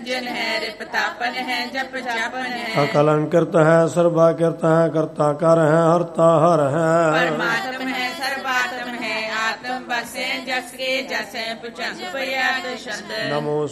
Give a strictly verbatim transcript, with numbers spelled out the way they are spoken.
निरंजन है रिपतापन है जप जापन है अकलंकृत है सर्वा कृत है कर्ता कर है हरता हर है परमात्म है सर्वात्म है आत्म बसे जस के जस है पुचंग नमो